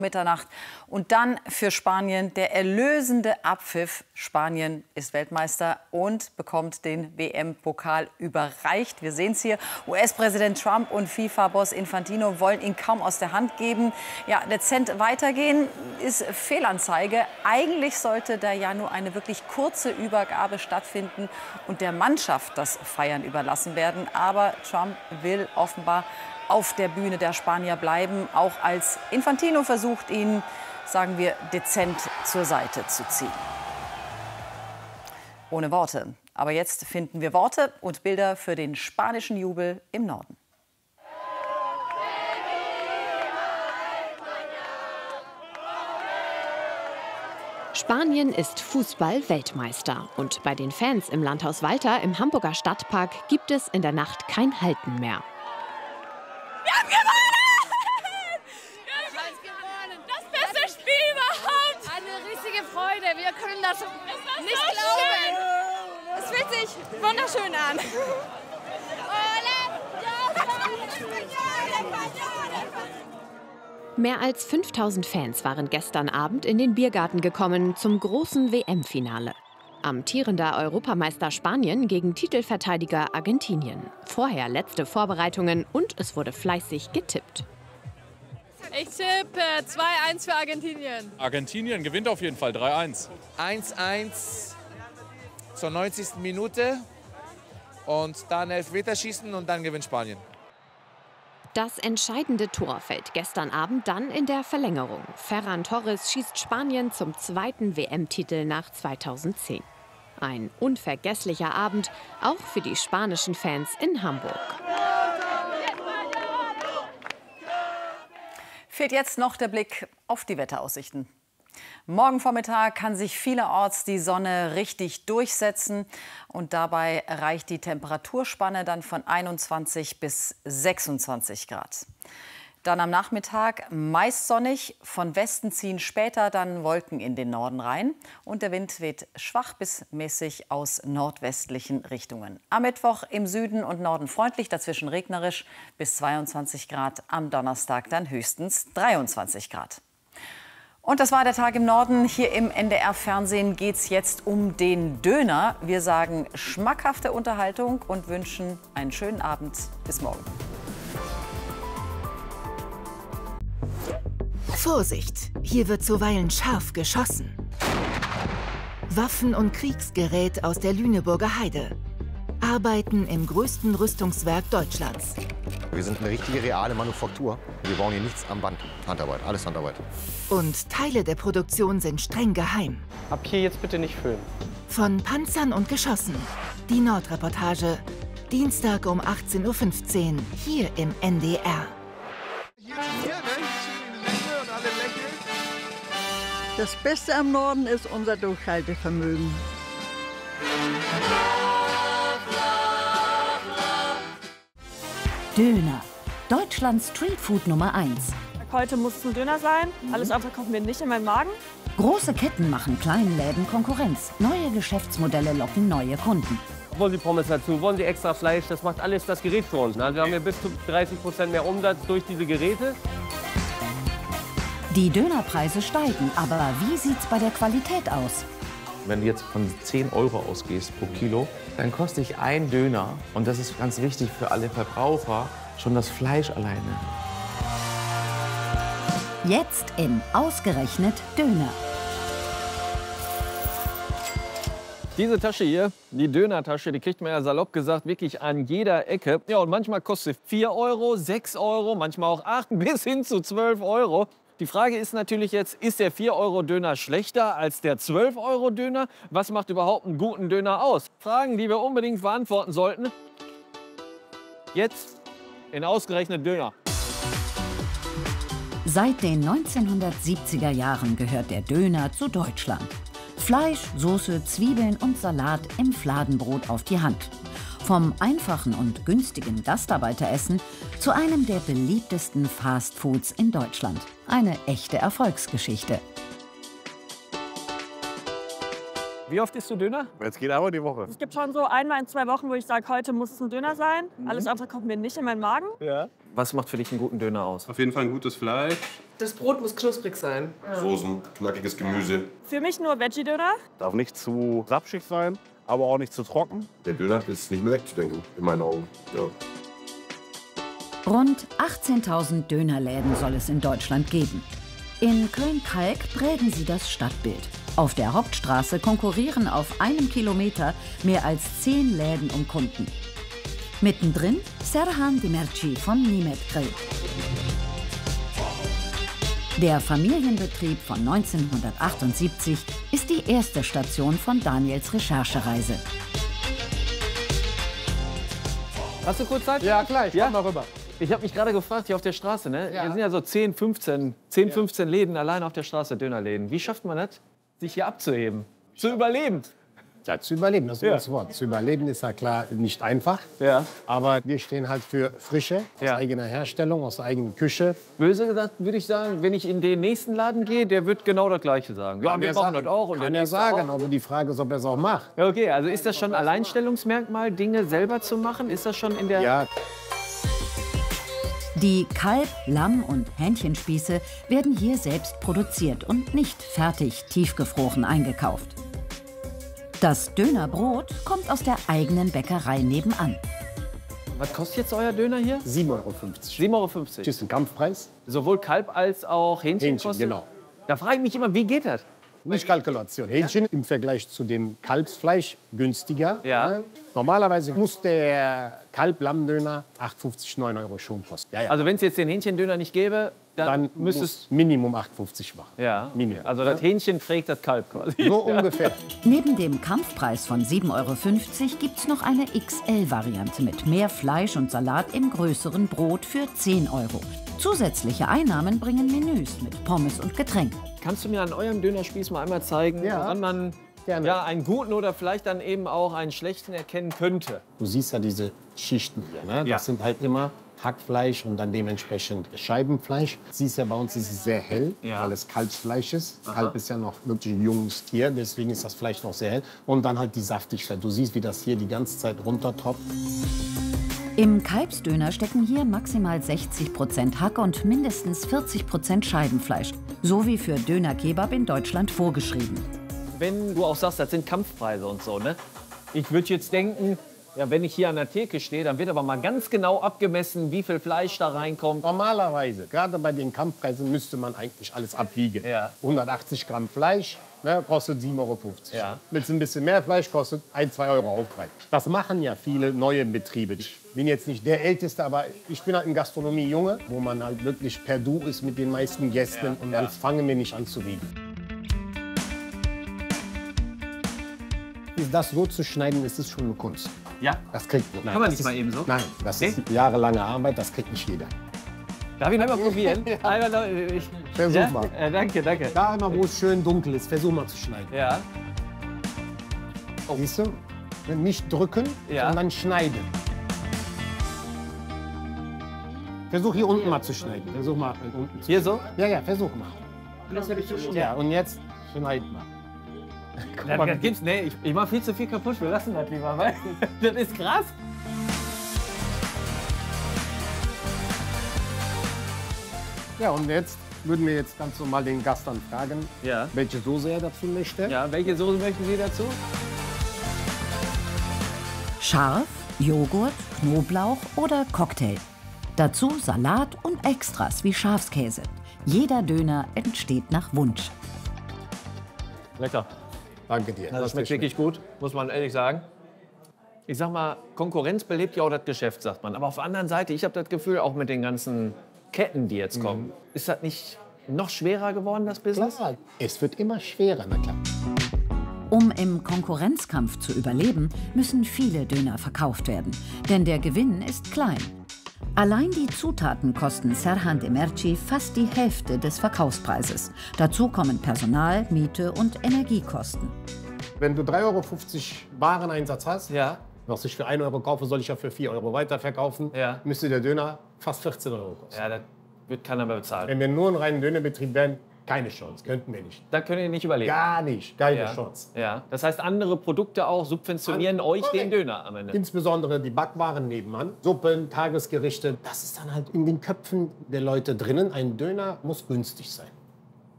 Mitternacht. Und dann für Spanien der erlösende Abpfiff. Spanien ist Weltmeister und bekommt den WM-Pokal überreicht. Wir sehen es hier. US-Präsident Trump und FIFA-Boss Infantino wollen ihn kaum aus der Hand geben. Ja, dezent weitergehen ist Fehlanzeige. Eigentlich sollte da ja nur eine wirklich kurze Übergabe stattfinden und der Mannschaft das Feiern überlassen werden. Aber Trump will offenbar auf der Bühne der Spanier bleiben, auch als Infantino versucht, ihn, sagen wir, dezent zur Seite zu ziehen. Ohne Worte. Aber jetzt finden wir Worte und Bilder für den spanischen Jubel im Norden. Spanien ist Fußball-Weltmeister. Und bei den Fans im Landhaus Walter im Hamburger Stadtpark gibt es in der Nacht kein Halten mehr. Wir haben gewonnen! Wir haben gewonnen! Das beste Spiel überhaupt! Eine riesige Freude. Wir können das nicht glauben. Es fühlt sich wunderschön an. Mehr als 5000 Fans waren gestern Abend in den Biergarten gekommen zum großen WM-Finale. Amtierender Europameister Spanien gegen Titelverteidiger Argentinien. Vorher letzte Vorbereitungen und es wurde fleißig getippt. Ich tippe 2-1 für Argentinien. Argentinien gewinnt auf jeden Fall 3-1. 1-1 zur 90. Minute und dann Elfmeterschießen und dann gewinnt Spanien. Das entscheidende Tor fällt gestern Abend dann in der Verlängerung. Ferran Torres schießt Spanien zum zweiten WM-Titel nach 2010. Ein unvergesslicher Abend, auch für die spanischen Fans in Hamburg. Fehlt jetzt noch der Blick auf die Wetteraussichten. Morgen Vormittag kann sich vielerorts die Sonne richtig durchsetzen und dabei reicht die Temperaturspanne dann von 21 bis 26 Grad. Dann am Nachmittag meist sonnig, von Westen ziehen später dann Wolken in den Norden rein und der Wind weht schwach bis mäßig aus nordwestlichen Richtungen. Am Mittwoch im Süden und Norden freundlich, dazwischen regnerisch bis 22 Grad, am Donnerstag dann höchstens 23 Grad. Und das war der Tag im Norden. Hier im NDR-Fernsehen geht es jetzt um den Döner. Wir sagen schmackhafte Unterhaltung und wünschen einen schönen Abend. Bis morgen. Vorsicht, hier wird zuweilen scharf geschossen. Waffen und Kriegsgerät aus der Lüneburger Heide. Arbeiten im größten Rüstungswerk Deutschlands. Wir sind eine richtige, reale Manufaktur. Wir bauen hier nichts am Band. Handarbeit, alles Handarbeit. Und Teile der Produktion sind streng geheim. Ab hier jetzt bitte nicht filmen. Von Panzern und Geschossen. Die Nordreportage. Dienstag um 18:15 Uhr hier im NDR. Das Beste am Norden ist unser Durchhaltevermögen. Döner. Deutschlands Streetfood Nummer 1. Heute muss es ein Döner sein. Alles andere kommt mir nicht in meinen Magen. Große Ketten machen kleinen Läden Konkurrenz. Neue Geschäftsmodelle locken neue Kunden. Wollen Sie Pommes dazu? Wollen Sie extra Fleisch? Das macht alles das Gerät für uns. Wir haben hier bis zu 30% mehr Umsatz durch diese Geräte. Die Dönerpreise steigen, aber wie sieht's bei der Qualität aus? Wenn du jetzt von 10 € ausgehst pro Kilo, dann kostet sich ein Döner, und das ist ganz wichtig für alle Verbraucher, schon das Fleisch alleine. Jetzt in Ausgerechnet Döner. Diese Tasche hier, die Dönertasche, die kriegt man ja salopp gesagt wirklich an jeder Ecke. Ja, und manchmal kostet sie 4 €, 6 €, manchmal auch 8 bis hin zu 12 €. Die Frage ist natürlich jetzt, ist der 4-€-Döner schlechter als der 12-€-Döner? Was macht überhaupt einen guten Döner aus? Fragen, die wir unbedingt beantworten sollten. Jetzt in Ausgerechnet Döner. Seit den 1970er Jahren gehört der Döner zu Deutschland. Fleisch, Soße, Zwiebeln und Salat im Fladenbrot auf die Hand. Vom einfachen und günstigen Gastarbeiteressen zu einem der beliebtesten Fastfoods in Deutschland. Eine echte Erfolgsgeschichte. Wie oft isst du Döner? Jetzt geht aber die Woche. Es gibt schon so einmal in 2 Wochen, wo ich sage, heute muss es ein Döner sein. Alles andere kommt mir nicht in meinen Magen. Ja. Was macht für dich einen guten Döner aus? Auf jeden Fall ein gutes Fleisch. Das Brot muss knusprig sein. Soßen, knackiges Gemüse. Für mich nur Veggie-Döner. Darf nicht zu sapschig sein, aber auch nicht zu trocken. Der Döner ist nicht mehr wegzudenken, in meinen Augen. Ja. Rund 18.000 Dönerläden soll es in Deutschland geben. In Köln-Kalk prägen sie das Stadtbild. Auf der Hauptstraße konkurrieren auf einem Kilometer mehr als 10 Läden um Kunden. Mittendrin Serhan Demirci von Nimet Grill. Der Familienbetrieb von 1978 ist die erste Station von Daniels Recherchereise. Hast du kurz Zeit? Ja, klar, ich komm mal rüber. Ich habe mich gerade gefragt, hier auf der Straße, ne? Ja. Hier sind ja so 10, 15 Läden allein auf der Straße, Dönerläden. Wie schafft man das, sich hier abzuheben? Zu überleben? Ja, zu überleben, das ist das Wort. Zu überleben ist ja klar nicht einfach. Ja. Aber wir stehen halt für Frische, aus eigener Herstellung, aus eigener Küche. Böse gesagt würde ich sagen, wenn ich in den nächsten Laden gehe, der wird genau das Gleiche sagen. Ja, wir machen das auch. Und kann er sagen, aber die Frage ist, ob er es auch macht. Okay, also ist das schon ein Alleinstellungsmerkmal, Dinge selber zu machen? Ist das schon in der... Ja. Die Kalb-, Lamm- und Hähnchenspieße werden hier selbst produziert und nicht fertig tiefgefroren eingekauft. Das Dönerbrot kommt aus der eigenen Bäckerei nebenan. Was kostet jetzt euer Döner hier? 7,50 €. 7,50 €. Das ist ein Kampfpreis. Sowohl Kalb als auch Hähnchen kostet? Genau. Da frage ich mich immer, wie geht das? Nicht Kalkulation. Hähnchen im Vergleich zu dem Kalbsfleisch günstiger. Ja. Normalerweise muss der Kalb-Lamm-Döner 8,50 €, 9 € schon kosten. Ja, ja. Also wenn es jetzt den Hähnchendöner nicht gäbe, dann müsste es Minimum 8,50 € machen. Ja. Minimum. Also das Hähnchen trägt das Kalb quasi. So ungefähr. Neben dem Kampfpreis von 7,50 € gibt es noch eine XL-Variante mit mehr Fleisch und Salat im größeren Brot für 10 €. Zusätzliche Einnahmen bringen Menüs mit Pommes und Getränk. Kannst du mir an eurem Dönerspieß mal einmal zeigen, woran man einen guten oder vielleicht dann eben auch einen schlechten erkennen könnte? Du siehst ja diese Schichten hier. Ne? Das sind halt immer Hackfleisch und dann dementsprechend Scheibenfleisch. Siehst ja, bei uns ist es sehr hell, weil es Kalbsfleisch ist. Aha. Kalb ist ja noch wirklich ein junges Tier, deswegen ist das Fleisch noch sehr hell. Und dann halt die Saftigkeit. Du siehst, wie das hier die ganze Zeit runtertropft. Im Kalbsdöner stecken hier maximal 60% Hack und mindestens 40% Scheibenfleisch. So wie für Döner-Kebab in Deutschland vorgeschrieben. Wenn du auch sagst, das sind Kampfpreise und so, ne? Ich würde jetzt denken, ja, wenn ich hier an der Theke stehe, dann wird aber mal ganz genau abgemessen, wie viel Fleisch da reinkommt. Normalerweise, gerade bei den Kampfpreisen, müsste man eigentlich alles abwiegen. Ja. 180 Gramm Fleisch, ne, kostet 7,50 €. Ja. Mit ein bisschen mehr Fleisch kostet 1, 2 € Aufpreis. Das machen ja viele neue Betriebe. Ich bin jetzt nicht der Älteste, aber ich bin halt ein Gastronomie-Junge, wo man halt wirklich per Du ist mit den meisten Gästen und dann fangen wir nicht an zu wiegen. Das so zu schneiden, ist schon eine Kunst. Ja. Das kriegt man. Kann man nicht mal eben so? Nein, das ist jahrelange Arbeit, das kriegt nicht jeder. Darf ich noch mal probieren? Versuch mal. Danke, danke. Da immer, wo es schön dunkel ist, versuch mal zu schneiden. Ja. Oh. Siehst du? Nicht drücken, sondern schneiden. Versuch hier unten mal zu schneiden. Versuch mal unten. Hier so? Ja, ja, versuch mal. Das habe ich schon. Ja, und jetzt schneiden mal. Das gibt's, nee, ich mach viel zu viel kaputt. Wir lassen das lieber, weil das ist krass. Ja, und jetzt würden wir jetzt ganz normal den Gast dann fragen, welche Soße er dazu möchte. Ja, welche Soße möchten Sie dazu? Scharf, Joghurt, Knoblauch oder Cocktail. Dazu Salat und Extras wie Schafskäse. Jeder Döner entsteht nach Wunsch. Lecker. Danke dir. Das schmeckt wirklich gut, muss man ehrlich sagen. Ich sag mal, Konkurrenz belebt ja auch das Geschäft, sagt man. Aber auf der anderen Seite, ich habe das Gefühl, auch mit den ganzen Ketten, die jetzt kommen, ist das nicht noch schwerer geworden, das Business? Klar, es wird immer schwerer, na klar. Um im Konkurrenzkampf zu überleben, müssen viele Döner verkauft werden. Denn der Gewinn ist klein. Allein die Zutaten kosten Serhan Demirci fast die Hälfte des Verkaufspreises. Dazu kommen Personal, Miete und Energiekosten. Wenn du 3,50 € Wareneinsatz hast, was ich für 1 € kaufe, soll ich ja für 4 € weiterverkaufen, müsste der Döner fast 14 € kosten. Ja, das wird keiner mehr bezahlen. Wenn wir nur einen reinen Dönerbetrieb wären, Keine Chance, könnten wir nicht. Da könnt ihr nicht überleben? Gar nicht, keine Ja. Chance. Ja. Das heißt, andere Produkte auch subventionieren euch den Döner am Ende. Insbesondere die Backwaren nebenan, Suppen, Tagesgerichte. Das ist dann halt in den Köpfen der Leute drinnen. Ein Döner muss günstig sein.